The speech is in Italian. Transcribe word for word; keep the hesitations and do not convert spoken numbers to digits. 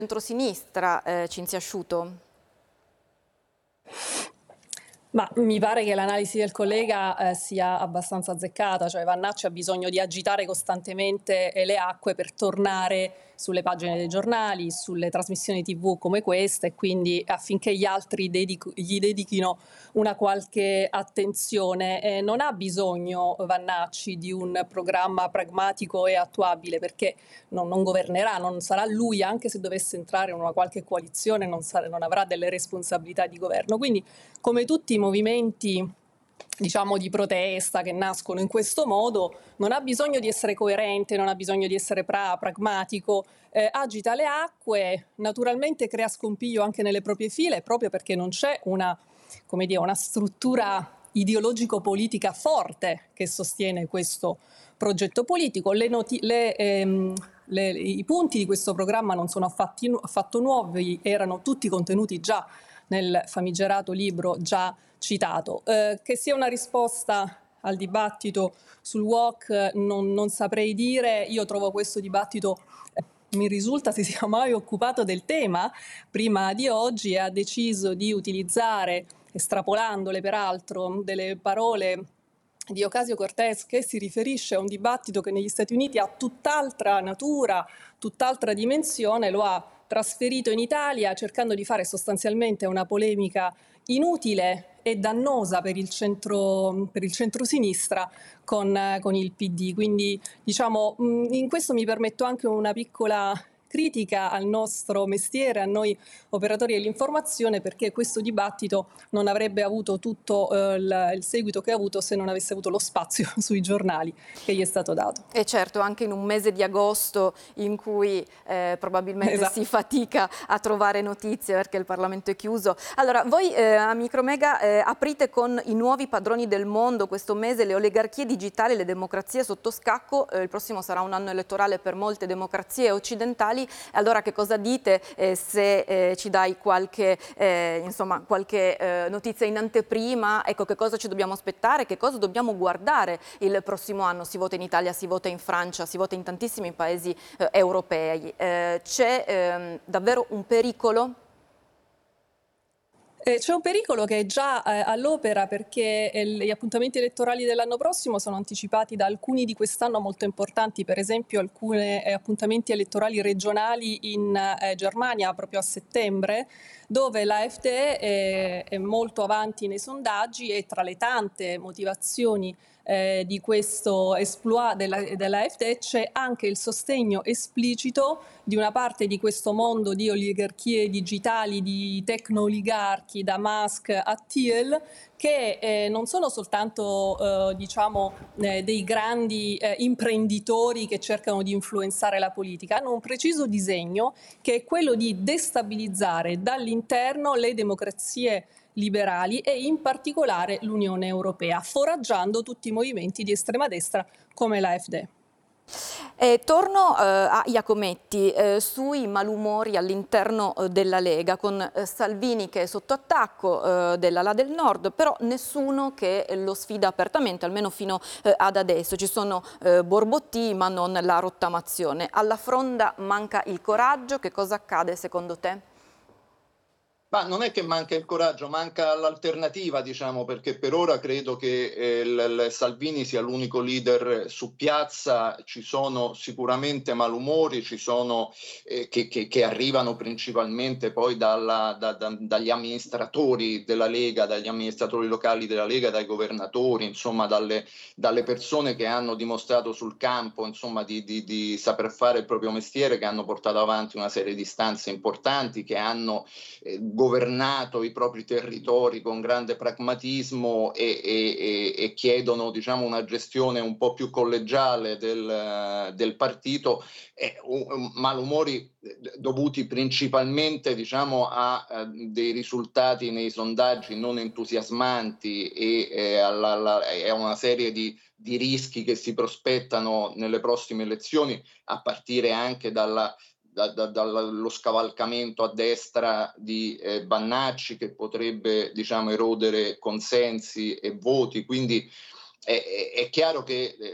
centrosinistra, eh, Cinzia Asciuto? Ma mi pare che l'analisi del collega eh, sia abbastanza azzeccata, cioè Vannacci ha bisogno di agitare costantemente eh, le acque per tornare sulle pagine dei giornali, sulle trasmissioni tivù come questa, e quindi affinché gli altri dedico, gli dedichino una qualche attenzione. Eh, non ha bisogno Vannacci di un programma pragmatico e attuabile, perché non, non governerà, non sarà lui, anche se dovesse entrare in una qualche coalizione, non, sarà, non avrà delle responsabilità di governo. Quindi, come tutti i movimenti, diciamo, di protesta che nascono in questo modo, non ha bisogno di essere coerente, non ha bisogno di essere pra- pragmatico, eh, agita le acque, naturalmente crea scompiglio anche nelle proprie file, proprio perché non c'è una, come dire, una struttura ideologico-politica forte che sostiene questo progetto politico. Le noti- le, ehm, le, I punti di questo programma non sono affatti, affatto nuovi, erano tutti contenuti già nel famigerato libro già citato. Eh, che sia una risposta al dibattito sul W O C non, non saprei dire. Io trovo questo dibattito, eh, mi risulta si sia mai occupato del tema prima di oggi, e ha deciso di utilizzare, estrapolandole peraltro, delle parole di Ocasio-Cortez, che si riferisce a un dibattito che negli Stati Uniti ha tutt'altra natura, tutt'altra dimensione, lo ha trasferito in Italia cercando di fare sostanzialmente una polemica inutile e dannosa per il centro, per il centrosinistra con, con il P D. Quindi, diciamo, in questo mi permetto anche una piccola critica al nostro mestiere, a noi operatori dell'informazione, perché questo dibattito non avrebbe avuto tutto eh, il, il seguito che ha avuto se non avesse avuto lo spazio sui giornali che gli è stato dato. E certo, anche in un mese di agosto in cui eh, probabilmente Esatto. si fatica a trovare notizie perché il Parlamento è chiuso. Allora, voi eh, a Micromega eh, aprite con i nuovi padroni del mondo questo mese, le oligarchie digitali e le democrazie sotto scacco. Eh, il prossimo sarà un anno elettorale per molte democrazie occidentali. Allora, che cosa dite eh, se eh, ci dai qualche, eh, insomma, qualche eh, notizia in anteprima? Ecco, che cosa ci dobbiamo aspettare, che cosa dobbiamo guardare il prossimo anno? Si vota in Italia, si vota in Francia, si vota in tantissimi paesi eh, europei. Eh, c'è eh, davvero un pericolo? Eh, c'è un pericolo che è già eh, all'opera, perché eh, gli appuntamenti elettorali dell'anno prossimo sono anticipati da alcuni di quest'anno molto importanti, per esempio alcuni eh, appuntamenti elettorali regionali in eh, Germania proprio a settembre, dove l'AfD è, è molto avanti nei sondaggi, e tra le tante motivazioni eh, di questo exploit della, dell'AfD c'è anche il sostegno esplicito di una parte di questo mondo di oligarchie digitali, di tecno-oligarchi, da Musk a Thiel, che eh, non sono soltanto eh, diciamo, eh, dei grandi eh, imprenditori che cercano di influenzare la politica, hanno un preciso disegno, che è quello di destabilizzare dall'interno le democrazie liberali e in particolare l'Unione Europea, foraggiando tutti i movimenti di estrema destra come l'AfD. Eh, torno eh, a Iacometti eh, sui malumori all'interno eh, della Lega, con eh, Salvini che è sotto attacco eh, della Là del Nord, però nessuno che lo sfida apertamente, almeno fino eh, ad adesso. Ci sono eh, borbotti ma non la rottamazione. Alla Fronda manca il coraggio. Che cosa accade secondo te? Ma non è che manca il coraggio, manca l'alternativa, diciamo, perché per ora credo che eh, il, il Salvini sia l'unico leader su piazza. Ci sono sicuramente malumori, ci sono eh, che, che, che arrivano principalmente poi dalla, da, da, dagli amministratori della Lega, dagli amministratori locali della Lega, dai governatori, insomma dalle, dalle persone che hanno dimostrato sul campo, insomma, di, di, di saper fare il proprio mestiere, che hanno portato avanti una serie di istanze importanti, che hanno eh, governato i propri territori con grande pragmatismo e, e, e chiedono, diciamo, una gestione un po' più collegiale del, del partito, eh, malumori dovuti principalmente, diciamo, a, a dei risultati nei sondaggi non entusiasmanti e eh, alla, alla, a una serie di, di rischi che si prospettano nelle prossime elezioni, a partire anche dalla Da, da, dallo scavalcamento a destra di eh, Vannacci, che potrebbe, diciamo, erodere consensi e voti. Quindi è, è, è chiaro che